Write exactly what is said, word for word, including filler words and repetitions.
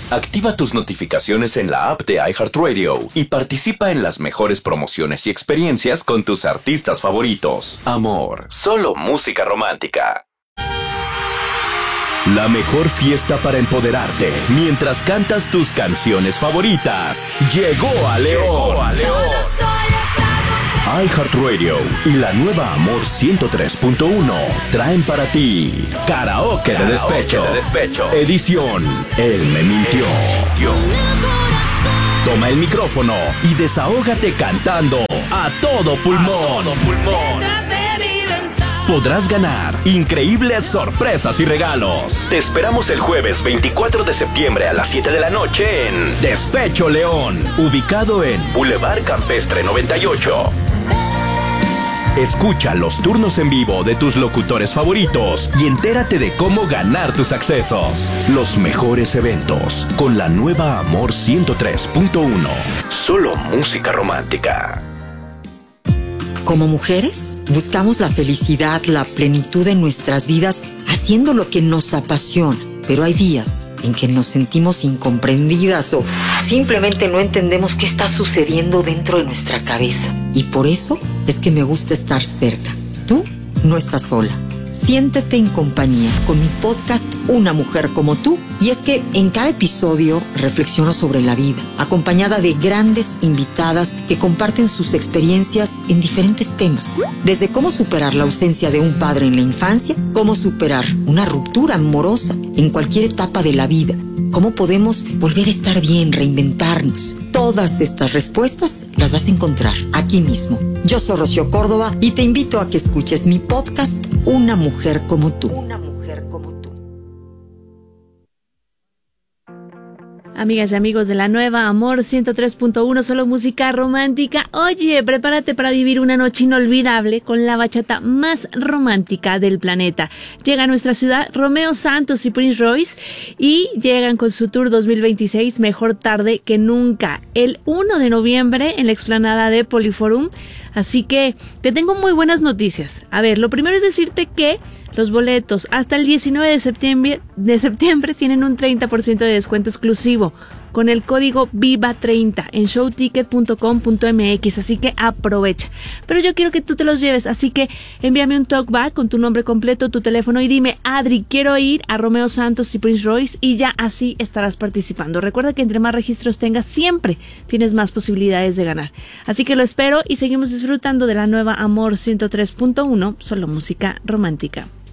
Activa tus notificaciones en la app de iHeartRadio y participa en las mejores promociones y experiencias con tus artistas favoritos. Amor, solo música romántica. La mejor fiesta para empoderarte mientras cantas tus canciones favoritas. Llegó a León. Llegó a León. iHeartRadio y la nueva Amor ciento tres punto uno traen para ti Karaoke, Karaoke de Despecho. de Despecho. Edición Él me mintió. Toma el micrófono y desahógate cantando a todo pulmón. A todo pulmón. Podrás ganar increíbles sorpresas y regalos. Te esperamos el jueves veinticuatro de septiembre a las siete de la noche en Despecho León, ubicado en Boulevard Campestre noventa y ocho. Escucha los turnos en vivo de tus locutores favoritos y entérate de cómo ganar tus accesos. Los mejores eventos con la nueva Amor ciento tres punto uno. Solo música romántica. Como mujeres, buscamos la felicidad, la plenitud en nuestras vidas, haciendo lo que nos apasiona. Pero hay días en que nos sentimos incomprendidas o simplemente no entendemos qué está sucediendo dentro de nuestra cabeza. Y por eso es que me gusta estar cerca. Tú no estás sola. Siéntete en compañía con mi podcast Una Mujer Como Tú. Y es que en cada episodio reflexiono sobre la vida, acompañada de grandes invitadas que comparten sus experiencias en diferentes temas. Desde cómo superar la ausencia de un padre en la infancia, cómo superar una ruptura amorosa en cualquier etapa de la vida, cómo podemos volver a estar bien, reinventarnos. Todas estas respuestas las vas a encontrar aquí mismo. Yo soy Rocío Córdoba y te invito a que escuches mi podcast Una Mujer Como Tú. Una Mujer Como Tú. Amigas y amigos de la nueva Amor ciento tres punto uno, solo música romántica. Oye, prepárate para vivir una noche inolvidable con la bachata más romántica del planeta. Llega a nuestra ciudad Romeo Santos y Prince Royce y llegan con su tour dos mil veintiséis Mejor Tarde que Nunca, el uno de noviembre en la explanada de Poliforum. Así que te tengo muy buenas noticias. A ver, lo primero es decirte que los boletos hasta el diecinueve de septiembre, de septiembre tienen un treinta por ciento de descuento exclusivo con el código viva treinta en showticket punto com punto m x, así que aprovecha. Pero yo quiero que tú te los lleves, así que envíame un talkback con tu nombre completo, tu teléfono y dime: Adri, quiero ir a Romeo Santos y Prince Royce, y ya así estarás participando. Recuerda que entre más registros tengas, siempre tienes más posibilidades de ganar. Así que lo espero y seguimos disfrutando de la nueva Amor ciento tres punto uno, solo música romántica.